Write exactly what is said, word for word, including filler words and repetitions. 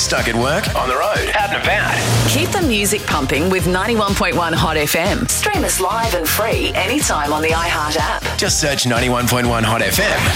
Stuck at work, on the road, out and about. Keep the music pumping with ninety-one point one Hot F M. Stream us live and free anytime on the iHeart app. Just search ninety-one point one Hot F M